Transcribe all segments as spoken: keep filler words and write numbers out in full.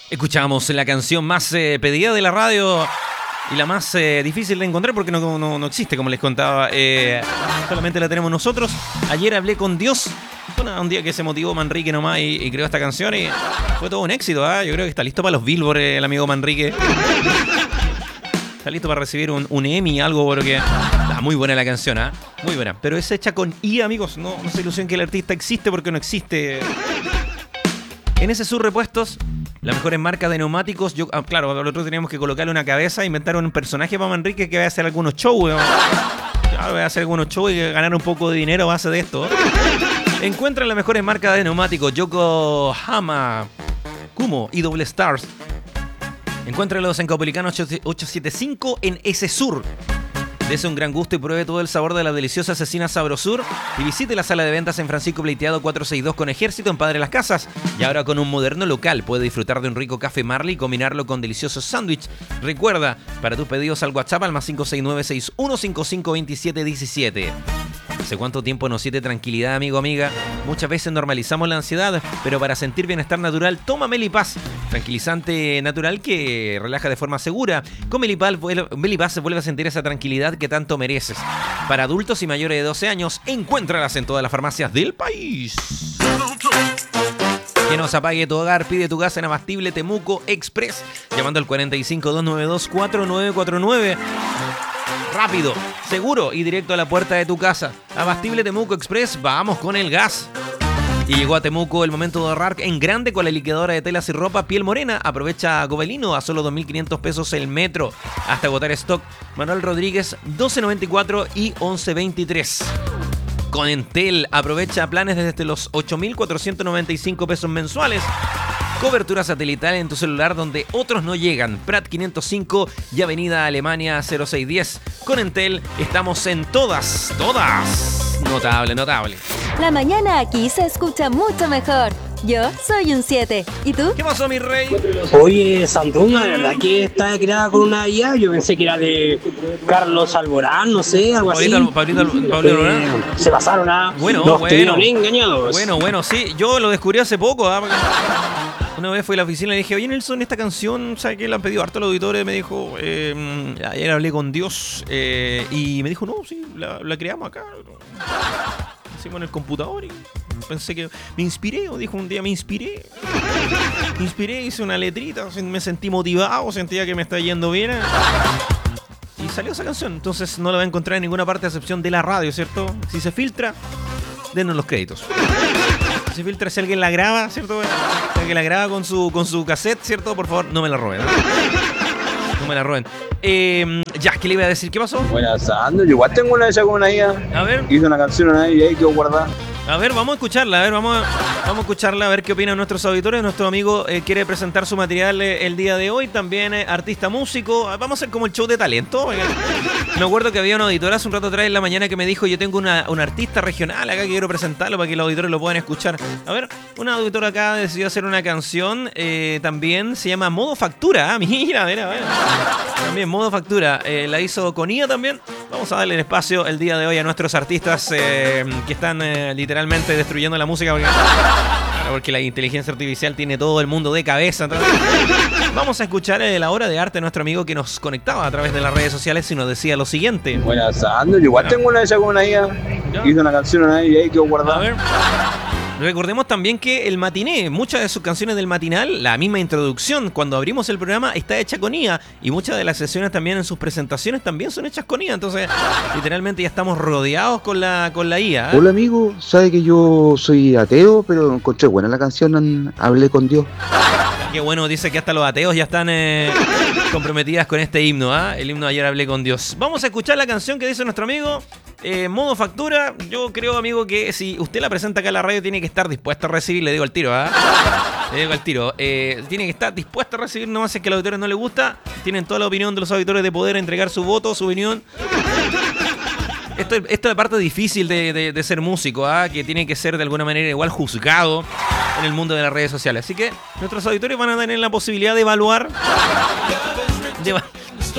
Escuchamos la canción más eh, pedida de la radio y la más eh, difícil de encontrar porque no, no, no existe, como les contaba. Eh, solamente la tenemos nosotros. Ayer hablé con Dios. Fue un día que se motivó Manrique nomás y, y creó esta canción y fue todo un éxito. ¿eh? Yo creo que está listo para los Billboard eh, el amigo Manrique. Está listo para recibir un, un Emmy, algo, porque está muy buena la canción, ¿eh? Muy buena. Pero es hecha con I, amigos. No, no se ilusión que el artista existe porque no existe. En ese Sur Repuestos, las mejores marcas de neumáticos. Yo, ah, claro, nosotros teníamos que colocarle una cabeza, inventar un personaje para Manrique que va a hacer algunos shows. Claro, va a hacer algunos shows y ganar un poco de dinero a base de esto. Encuentra las mejores marcas de neumáticos: Yokohama, Kumo y Double Stars. Encuéntralos en Caupolicán ochocientos setenta y cinco en ese Sur. Dese un gran gusto y pruebe todo el sabor de la deliciosa Cecina Sabrosur y visite la sala de ventas en Francisco Pleiteado cuatrocientos sesenta y dos con Ejército en Padre Las Casas. Y ahora con un moderno local puede disfrutar de un rico café Marley y combinarlo con deliciosos sándwich. Recuerda, para tus pedidos al WhatsApp al más cinco seis nueve seis uno cinco cinco dos siete uno siete. ¿Hace cuánto tiempo nos siente tranquilidad, amigo, amiga? Muchas veces normalizamos la ansiedad, pero para sentir bienestar natural, toma Melipaz, tranquilizante natural que relaja de forma segura. Con Melipaz, Melipaz se vuelve a sentir esa tranquilidad que tanto mereces. Para adultos y mayores de doce años, encuéntralas en todas las farmacias del país. Que no se apague tu hogar, pide tu gas en Abastible Temuco Express, llamando al cuatro cinco dos nueve dos cuatro nueve cuatro nueve. Rápido, seguro y directo a la puerta de tu casa. Abastible Temuco Express, vamos con el gas. Y llegó a Temuco el momento de ahorrar en grande con la liquidadora de telas y ropa Piel Morena. Aprovecha Gobelino a solo dos mil quinientos pesos el metro. Hasta agotar stock. Manuel Rodríguez, doce noventa y cuatro y once veintitrés. Con Entel, aprovecha planes desde los ocho mil cuatrocientos noventa y cinco pesos mensuales. Cobertura satelital en tu celular donde otros no llegan. Prat quinientos cinco y Avenida Alemania cero seis diez. Con Entel estamos en todas, todas. Notable, notable. La mañana aquí se escucha mucho mejor. Yo soy un siete. ¿Y tú? ¿Qué pasó, mi rey? Oye, Sandunga, ¿de verdad que está creada con una I A? Yo pensé que era de Carlos Alborán, no sé, algo así. Pablito, Pablito, Pablito Eh, Alborán. se pasaron a... Bueno, Nos bueno. tuvieron engañados. Bueno, bueno, sí. Yo lo descubrí hace poco. ¿eh? Una vez fui a la oficina y le dije, oye, Nelson, esta canción, ¿sabes qué? La han pedido harto los auditores. Me dijo, eh, ayer hablé con Dios eh, y me dijo, no, sí, la, la creamos acá. Hicimos en el computador y pensé que me inspiré, o dijo un día, me inspiré. Me inspiré, hice una letrita, me sentí motivado, sentía que me estaba yendo bien. Y salió esa canción, entonces no la va a encontrar en ninguna parte a excepción de la radio, ¿cierto? Si se filtra, denos los créditos. Si se filtra, si alguien la graba, ¿cierto? Si alguien la graba con su, con su cassette, ¿cierto? Por favor, no me la roben. ¿no? No me la roben. Eh, ya, ¿qué le iba a decir? ¿Qué pasó? Buenas, Sandro. Yo igual tengo una de esas con una I A. A ver. Hice una canción una I A y ahí quedó guardada. A ver, vamos a escucharla, a ver, vamos a, vamos a escucharla, a ver qué opinan nuestros auditores. Nuestro amigo eh, quiere presentar su material eh, el día de hoy, también eh, artista músico. Vamos a hacer como el show de talento. Me acuerdo que había una auditora hace un rato atrás en la mañana que me dijo, yo tengo una, una artista regional acá que quiero presentarlo para que los auditores lo puedan escuchar. A ver, una auditora acá decidió hacer una canción, eh, también se llama Modo Factura. Ah, mira, mira, mira. También Modo Factura, eh, la hizo con I A también. Vamos a darle el espacio el día de hoy a nuestros artistas eh, que están eh, literalmente destruyendo la música porque, claro, porque la inteligencia artificial tiene todo el mundo de cabeza. Entonces, vamos a escuchar eh, la obra de arte de nuestro amigo que nos conectaba a través de las redes sociales y nos decía lo siguiente. Buenas, Sandro. Yo igual Ya. tengo una de esas con una I A. Ya. Hice una canción una I A y ahí quedó A guardada. ver. Recordemos también que el matiné, muchas de sus canciones del matinal, la misma introducción, cuando abrimos el programa, está hecha con I A. Y muchas de las sesiones también en sus presentaciones también son hechas con I A. Entonces, literalmente ya estamos rodeados con la, con la I A. ¿eh? Hola amigo, sabe que yo soy ateo, pero encontré buena la canción Hablé con Dios. Qué bueno, dice que hasta los ateos ya están eh, comprometidas con este himno, ¿ah? ¿eh? El himno de Ayer Hablé con Dios. Vamos a escuchar la canción que dice nuestro amigo, eh, Modo Factura. Yo creo, amigo, que si usted la presenta acá en la radio, tiene que estar dispuesto a recibir, le digo al tiro, ¿ah? ¿eh? Le digo al tiro. Eh, tiene que estar dispuesto a recibir, no más es que a los auditores no les gusta. Tienen toda la opinión de los auditores de poder entregar su voto, su opinión. Esto, esto es la parte difícil de, de, de ser músico, ¿eh? Que tiene que ser de alguna manera igual juzgado en el mundo de las redes sociales. Así que nuestros auditores van a tener la posibilidad de evaluar. De, van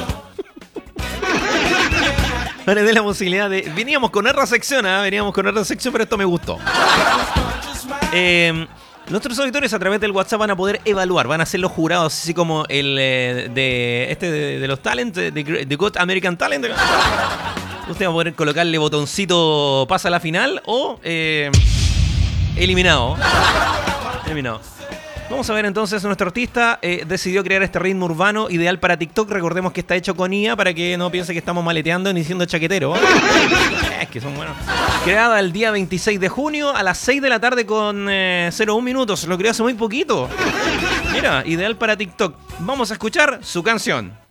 a tener la posibilidad de. Veníamos con otra sección, ¿eh? Veníamos con otra sección, pero esto me gustó. Eh, Nuestros auditores a través del WhatsApp van a poder evaluar, van a ser los jurados, así como el eh, de este de, de los talent, de, de Good American Talent. Usted va a poder colocarle botoncito pasa a la final o eh, eliminado. Eliminado. Vamos a ver entonces, nuestro artista eh, decidió crear este ritmo urbano ideal para TikTok. Recordemos que está hecho con I A para que no piense que estamos maleteando ni siendo chaquetero. Es que son buenos. Creada el día veintiséis de junio a las seis de la tarde con eh, cero uno minutos. Lo creó hace muy poquito. Mira, ideal para TikTok. Vamos a escuchar su canción.